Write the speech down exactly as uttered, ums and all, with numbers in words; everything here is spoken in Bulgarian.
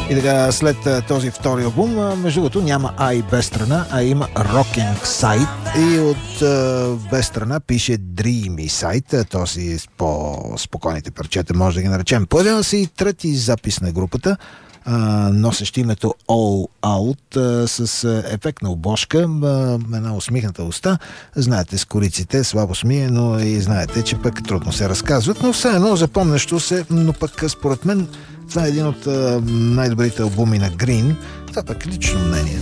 И така, след този втори албум, между другото, няма А и Б страна, а има Rocking Side. И от Б страна пише Dreamy Side, т.е. с по-спокойните парчета, може да ги наречем. Появява се и трети запис на групата, носещ името All Out, с ефектна обложка, една усмихната уста. Знаете, с кориците слабо смие, но и знаете, че пък трудно се разказват, но все едно запомнящо се, но пък според мен това е един от най-добрите албуми на Green. Това пък лично мнение.